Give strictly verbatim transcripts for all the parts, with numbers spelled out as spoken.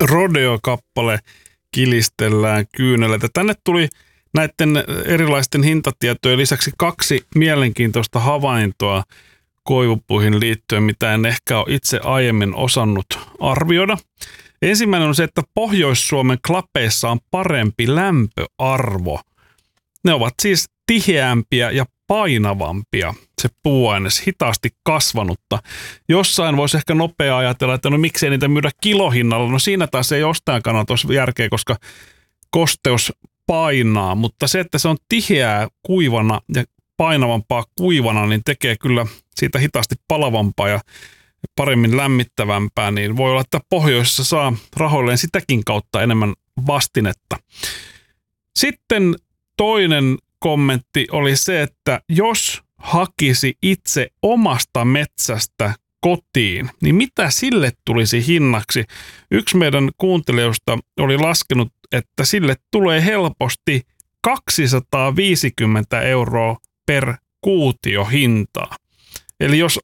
Rodeo-kappale Kilistellään kyyneleitä. Tänne tuli näiden erilaisten hintatietojen lisäksi kaksi mielenkiintoista havaintoa koivupuihin liittyen, mitä en ehkä ole itse aiemmin osannut arvioida. Ensimmäinen on se, että Pohjois-Suomen klapeissa on parempi lämpöarvo. Ne ovat siis tiheämpiä ja painavampia, se puuaines, hitaasti kasvanutta. Jossain voisi ehkä nopea ajatella, että no miksei niitä myydä kilohinnalla. No siinä taas ei ostajan kannalta olisi järkeä, koska kosteus painaa, mutta se, että se on tiheää kuivana ja painavampaa kuivana, niin tekee kyllä siitä hitaasti palavampaa ja paremmin lämmittävämpää, niin voi olla, että pohjoisessa saa rahoilleen sitäkin kautta enemmän vastinetta. Sitten toinen kommentti oli se, että jos hakisi itse omasta metsästä kotiin, niin mitä sille tulisi hinnaksi? Yksi meidän kuuntelijoista oli laskenut, että sille tulee helposti kaksisataaviisikymmentä euroa per kuutio hintaa. Eli jos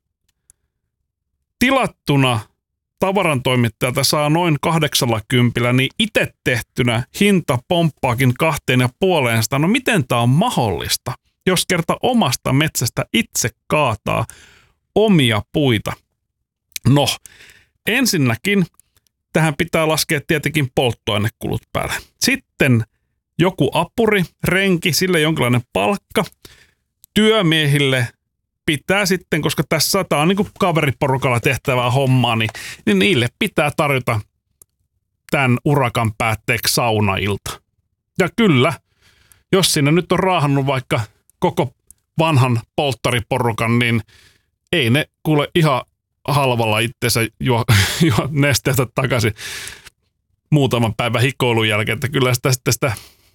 tilattuna tavarantoimittajalta saa noin kahdeksalla niin itse tehtynä hinta pomppaakin kahteen ja puoleen sitä. No miten tämä on mahdollista, jos kerta omasta metsästä itse kaataa omia puita? No, ensinnäkin tähän pitää laskea tietenkin polttoainekulut päälle. Sitten joku apuri, renki, sille jonkinlainen palkka. Työmiehille pitää sitten, koska tässä tämä on niin kuin kaveriporukalla tehtävää hommaa, niin, niin niille pitää tarjota tämän urakan päätteeksi saunailta. Ja kyllä, jos sinne nyt on raahannut vaikka koko vanhan polttariporukan, niin ei ne kuule ihan halvalla itsensä juo, juo nesteestä takaisin muutaman päivän hikoilun jälkeen, että kyllä sitä sitten sitä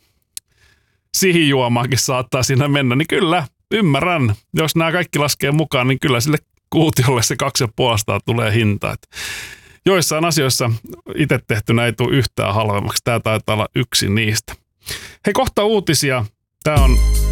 sihijuomaakin saattaa siinä mennä, niin kyllä, ymmärrän. Jos nämä kaikki laskee mukaan, niin kyllä sille kuutiolle se kaksi ja puolestaan tulee hinta. Että joissain asioissa itse tehtynä ei tule yhtään halvemmaksi. Tämä taitaa olla yksi niistä. Hei, kohta uutisia. Tämä on